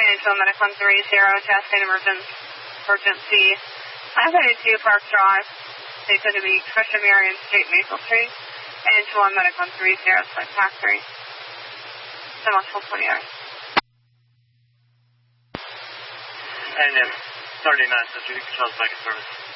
to Medic 130, tasking emergency. 532 Park Drive. They said to be Trisha Marion Street, Maple Street. And to 1 Medic 130, select Pack 3. So much for 20 hours. And 39, so duty controls back in service.